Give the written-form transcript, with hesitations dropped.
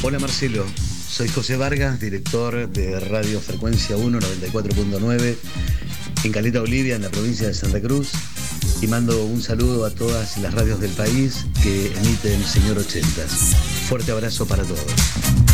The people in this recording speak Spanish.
Hola Marcelo, soy José Vargas, director de Radio Frecuencia 1 94.9 en Caleta Olivia, en la provincia de Santa Cruz, y mando un saludo a todas las radios del país que emiten Señor 80. Fuerte abrazo para todos.